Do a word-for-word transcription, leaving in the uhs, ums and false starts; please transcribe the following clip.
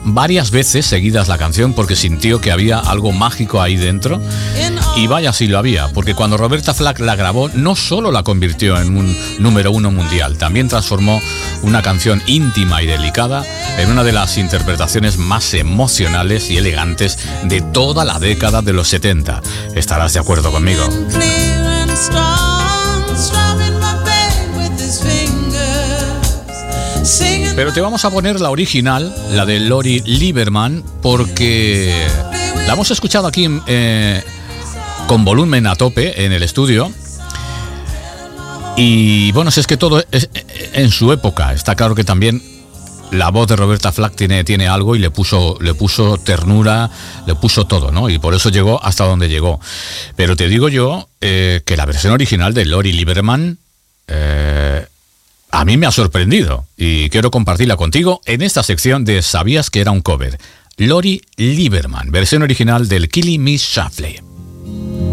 varias veces seguidas la canción porque sintió que había algo mágico ahí dentro. Y vaya si lo había, porque cuando Roberta Flack la grabó, no solo la convirtió en un número uno mundial, también transformó una canción íntima y delicada en una de las interpretaciones más emocionales y elegantes de toda la década de los setenta. Estarás de acuerdo conmigo. Pero te vamos a poner la original, la de Lori Lieberman, porque la hemos escuchado aquí eh, con volumen a tope en el estudio. Y bueno, si es que todo es en su época. Está claro que también la voz de Roberta Flack tiene, tiene algo y le puso, le puso ternura, le puso todo, ¿no? Y por eso llegó hasta donde llegó. Pero te digo yo eh, que la versión original de Lori Lieberman eh, a mí me ha sorprendido y quiero compartirla contigo en esta sección de ¿Sabías que era un cover? Lori Lieberman, versión original del Killing Me Softly.